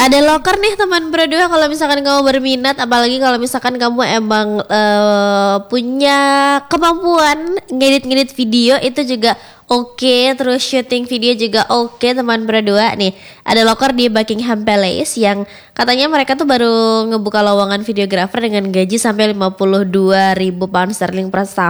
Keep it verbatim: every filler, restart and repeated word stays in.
Ada loker nih teman berdua, kalau misalkan kamu berminat, apalagi kalau misalkan kamu emang uh, punya kemampuan ngedit-ngedit video itu juga oke, okay. Terus syuting video juga oke okay, teman berdua nih. Ada loker di Buckingham Palace yang katanya mereka tuh baru ngebuka lowongan videographer dengan gaji sampai lima puluh dua ribu pound sterling per tahun.